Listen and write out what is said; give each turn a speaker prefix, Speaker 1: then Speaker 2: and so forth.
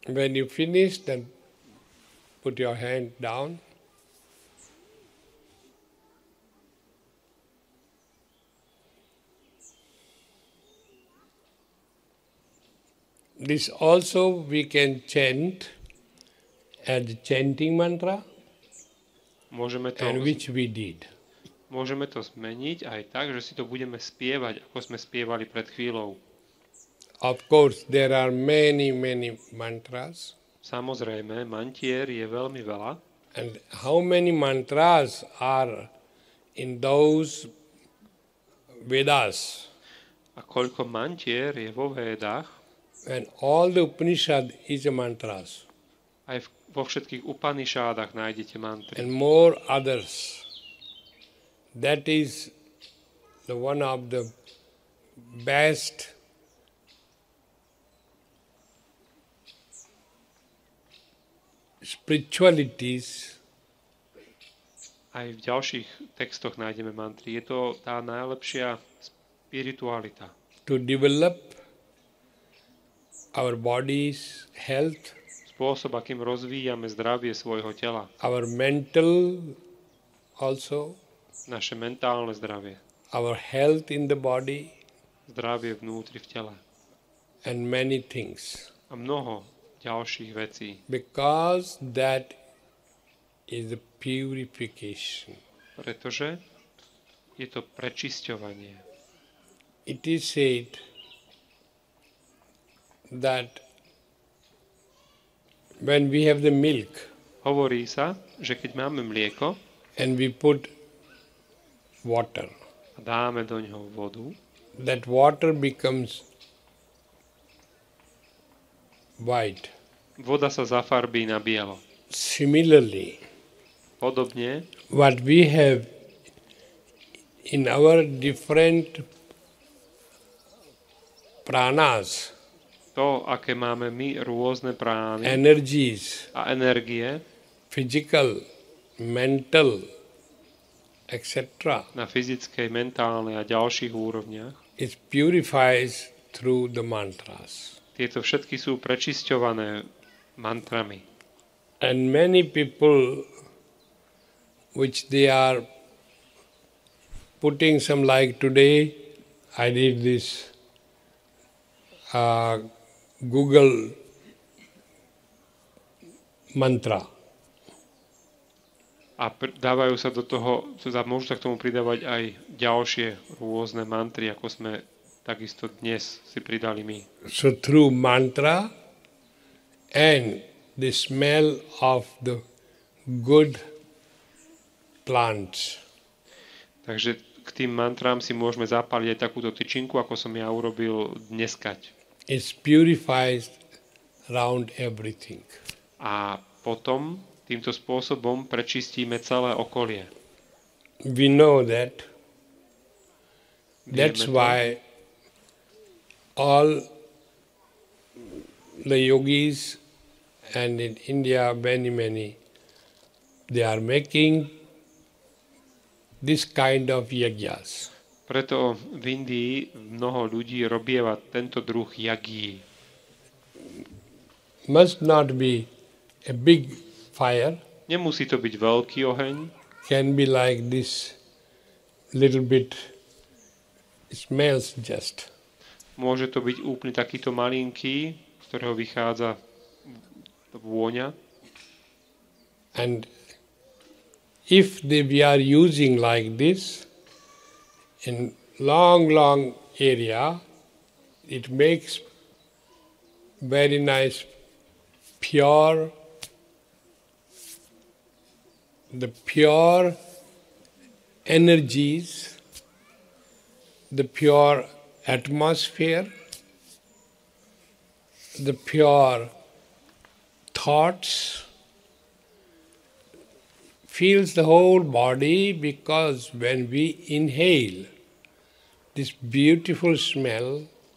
Speaker 1: When you finish, then put your hand down. This also we can chant as chanting mantra, and which we did.
Speaker 2: Môžeme to zmeniť aj tak, že si to budeme spievať, ako sme spievali pred chvíľou.
Speaker 1: Of course, there are many mantras.
Speaker 2: Samozrejme, mantier je veľmi veľa.
Speaker 1: And how many mantras are in those Vedas?
Speaker 2: A koľko mantier je vo Védach?
Speaker 1: And all the Upanishad is a mantras.
Speaker 2: Aj vo všetkých Upanishádach nájdete mantry.
Speaker 1: And more others. That is the one of the best spiritualities.
Speaker 2: Aj v ďalších textoch nájdeme mantry. Je to tá najlepšia spiritualita.
Speaker 1: To develop our body's health,
Speaker 2: Spôsob, akým rozvíjame zdravie svojho tela.
Speaker 1: our mental also,
Speaker 2: Naše mentálne zdravie.
Speaker 1: our health in the body,
Speaker 2: Zdravie vnútri v tele.
Speaker 1: and many things.
Speaker 2: A mnoho ďalších vecí.
Speaker 1: Because that is the purification.
Speaker 2: Pretože je to prečisťovanie.
Speaker 1: It is said that when we have the milk
Speaker 2: Hovorí sa, že keď máme mlieko
Speaker 1: and we put water,
Speaker 2: a dáme do ňoho vodu,
Speaker 1: that water becomes white.
Speaker 2: voda sa zafarbí na bielo.
Speaker 1: Similarly,
Speaker 2: Podobne,
Speaker 1: what we have in our different pranas,
Speaker 2: to, aké máme my rôzne prány
Speaker 1: energies,
Speaker 2: a energie
Speaker 1: physical, mental, etc.,
Speaker 2: na fyzickej, mentálnej a ďalších úrovniach,
Speaker 1: it purifies through the mantras.
Speaker 2: tieto všetky sú prečisťované mantrami.
Speaker 1: And many people, which they are putting some, like today, I did this Google mantra.
Speaker 2: A dávajú sa do toho, môžu sa k tomu pridávať aj ďalšie rôzne mantry, ako sme takisto dnes si pridali my.
Speaker 1: So through mantra and the smell of the good plants,
Speaker 2: Takže k tým mantrám si môžeme zapáliť aj takúto tyčinku, ako som ja urobil dneskať.
Speaker 1: it purifies around everything.
Speaker 2: A potom týmto spôsobom prečistíme celé okolie.
Speaker 1: We know that. That's
Speaker 2: Vieme to.
Speaker 1: why all the yogis and in India many, they are making this kind of yagyas.
Speaker 2: Preto v Indii mnoho ľudí robieva tento druh jagí.
Speaker 1: Must not be a big fire,
Speaker 2: Nemusí to byť veľký oheň,
Speaker 1: can be like this little bit, smells just.
Speaker 2: môže to byť úplne takýto malinký, z ktorého vychádza vôňa.
Speaker 1: And if we are using like this in long area, it makes very nice, pure, the pure energies, the pure atmosphere, the pure thoughts, fills the whole body, because when we inhale this beautiful smell,